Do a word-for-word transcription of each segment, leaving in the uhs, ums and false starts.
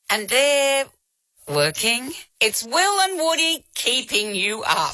And they're working. It's Will and Woody keeping you up.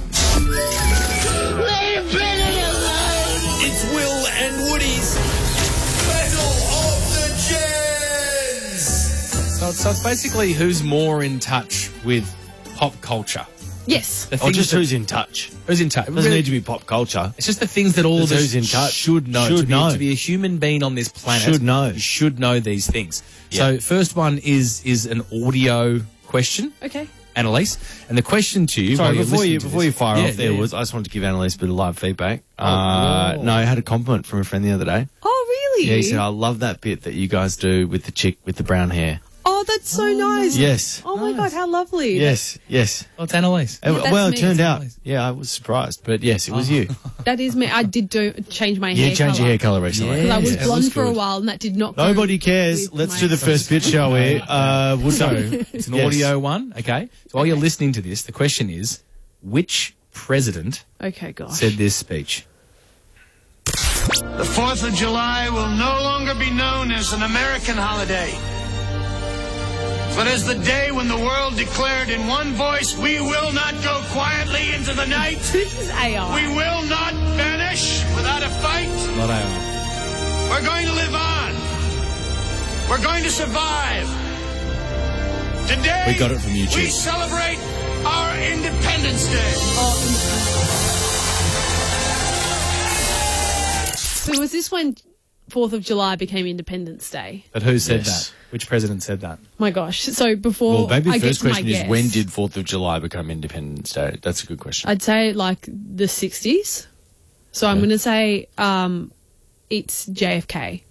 Leave Bennett alone! It's Will and Woody's Battle of the Gens. So, so it's basically who's more in touch with pop culture. Yes. The Or things just that- who's in touch. who's in touch. It doesn't need to be pop culture. It's just the things that all Just of us who's in touch. should know. Should to, be, know. to be a human being on this planet, Should know. you should know these things. Yeah. So first one is is an audio question, Okay. Annalise. And the question to you... Sorry, while you're before you listening to before this- you fire Yeah, off there, yeah, was I just wanted to give Annalise a bit of live feedback. Oh, uh, whoa. no, I had a compliment from a friend the other day. Oh, really? Yeah, he said, I love that bit that you guys do with the chick with the brown hair. Oh, that's so nice. Yes. Oh, my God, how lovely. Yes, yes. Oh, it's Annalise. Uh, that's well, me. it turned It's out. Annalise. Yeah, I was surprised. But yes, it was you. That is me. I did do change my You hair changed your colour. hair colour recently. Because I was Yeah, that blonde was for a good. while and that did not go Nobody cares. with Let's my- do the first bit, shall we? Uh, would So you? it's an Yes. audio one, okay? So while you're listening to this, the question is, which president Okay, gosh. said this speech? The fourth of July will no longer be known as an American holiday, but as the day when the world declared in one voice, we will not go quietly into the night. This is A I. We will not vanish without a fight. Not A I. We're going to live on. We're going to survive. Today, We got it from YouTube. we celebrate our Independence Day. So was this when fourth of July became Independence Day? But who said Yes. that? Which president said that? My gosh. So before Well, maybe I the get first to my question is, guess, when did fourth of July become Independence Day? That's a good question. I'd say like the sixties. So I'm going to say um, it's J F K.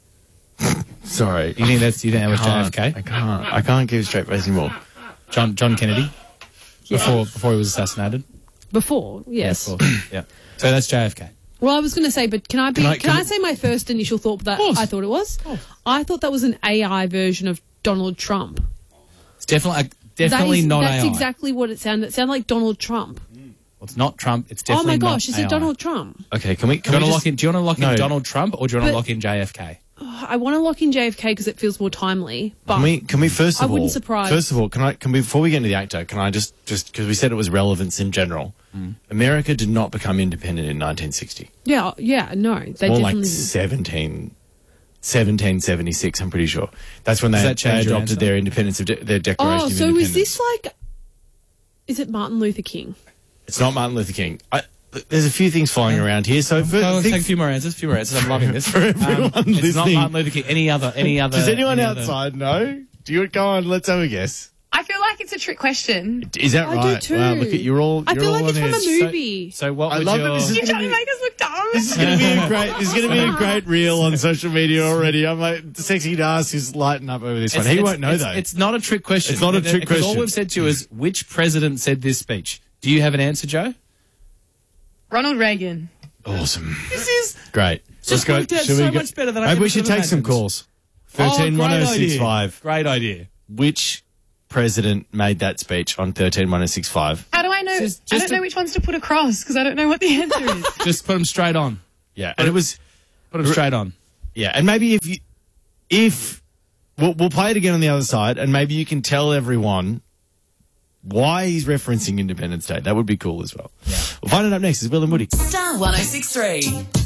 Sorry. You think that's you think that was J F I K? can't. I can't give a straight face anymore. John John Kennedy? Before before he was assassinated? Before, yes. Yeah, of course. Yeah. So that's J F K. Well, I was going to say, but can I be? Can Can I- I, can I- say my first initial thought that course. I thought it was? I thought that was an A I version of Donald Trump. It's definitely definitely that is, not That's A I. exactly what it sounded. It sounded like Donald Trump. Well, it's not Trump. It's Oh definitely my gosh, not is A I. it Donald Trump? Okay, can we? Do Can you we want to just, lock in? Do you want to lock No. in Donald Trump or do you want to But- lock in J F K? Oh, I want to lock in J F K because it feels more timely. But Can we? Can we first I of wouldn't all? surprise- First of all, can I? Can we? Before we get into the actor, can I just just because we said it was relevance in general. Mm. America did not become independent in nineteen sixty. yeah, yeah, no, they More definitely. like seventeen. seventeen seventy-six, I'm pretty sure. That's when they, Does that they change your adopted answer? their independence of de- their Declaration oh, of so Independence. is this like? Is it Martin Luther King? It's not Martin Luther King. I, there's a few things flying around here. So for, Oh, think- take a few more answers. A few more answers. I'm loving this. For everyone Um, it's not listening. Martin Luther King. Any other? Any other? does anyone any other- outside know? Do you go on? Let's have a guess. I feel like it's a trick question. Is that I do right? too. Wow, look at you're all. I you're feel all like it's on from edge. a movie. So what I would love your? that this is You're gonna trying to be, make us look dumb. this is going to be a great. This is going to be a great reel on social media already. I'm like, Sexy Das is lighting up over this one. He won't know it's, though. It's not a trick question. It's not a trick Because question. All we've said to you is which president said this speech. Do you have an answer, Joe? Ronald Reagan. awesome. This is Great. just worked out Should so we go- much better than I Maybe ever we should could have take some imagined. calls. Thirteen one zero six five. Great idea. Which president made that speech on thirteen one zero six five? How do I know? Just- I just don't a- know which ones to put across because I don't know what the answer is. Just put them straight on. Yeah, and it was Put them straight on. yeah, and maybe if you if we'll, we'll play it again on the other side, and maybe you can tell everyone why he's referencing Independence Day. That would be cool as well. Yeah. We'll find it up next. It's Will and Woody. Star one oh six three.